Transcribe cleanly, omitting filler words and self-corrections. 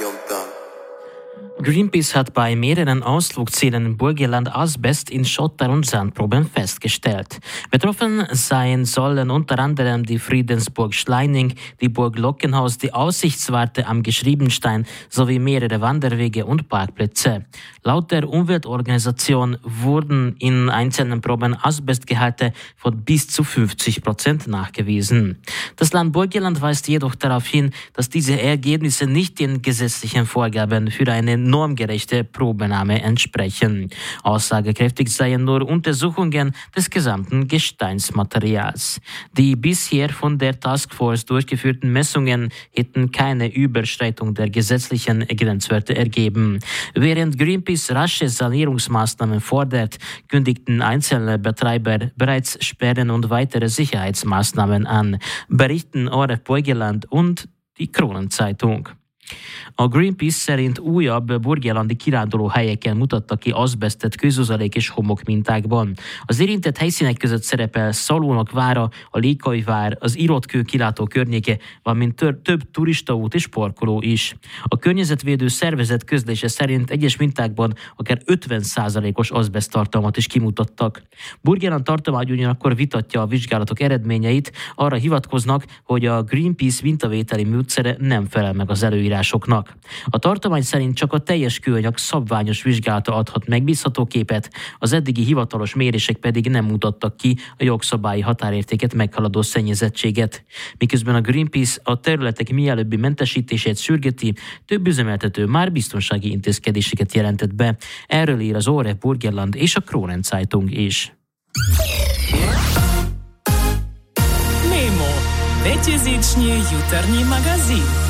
Greenpeace hat bei mehreren Ausflugszielen im Burgenland Asbest in Schotter- und Sandproben festgestellt. Betroffen sein sollen unter anderem die Friedensburg Schleining, die Burg Lockenhaus, die Aussichtswarte am Geschriebenstein sowie mehrere Wanderwege und Parkplätze. Laut der Umweltorganisation wurden in einzelnen Proben Asbestgehalte von bis zu 50% nachgewiesen. Das Land Burgenland weist jedoch darauf hin, dass diese Ergebnisse nicht den gesetzlichen Vorgaben für eine normgerechte Probenahme entsprechen. Aussagekräftig seien nur Untersuchungen des gesamten Gesteinsmaterials. Die bisher von der Taskforce durchgeführten Messungen hätten keine Überschreitung der gesetzlichen Grenzwerte ergeben. Während Greenpeace rasche Sanierungsmaßnahmen fordert, kündigten einzelne Betreiber bereits Sperren und weitere Sicherheitsmaßnahmen an, berichten ORF Burgenland und die Kronenzeitung. A Greenpeace szerint újabb burgenlandi kirándulóhelyeken mutattak ki azbesztet kőzuzalék és homok mintákban. Az érintett helyszínek között szerepel Szalónak vára, a Lékai vár, az Irotkő kilátó környéke, valamint több turistaút és parkoló is. A környezetvédő szervezet közlése szerint egyes mintákban akár 50%-os azbeszttartalmat is kimutattak. Burgenland tartomány ugyanakkor vitatja a vizsgálatok eredményeit, arra hivatkoznak, hogy a Greenpeace mintavételi módszere nem felel meg az előírásoknak. A tartomány szerint csak a teljes kőanyag szabványos vizsgálata adhat megbízható képet, az eddigi hivatalos mérések pedig nem mutattak ki a jogszabályi határértéket meghaladó szennyezettséget. Miközben a Greenpeace a területek mielőbbi mentesítését sürgeti, több üzemeltető már biztonsági intézkedéseket jelentett be. Erről ír az ORF Burgenland és a Kronenzeitung is. Memo. Deťezičný jutarnji magazín.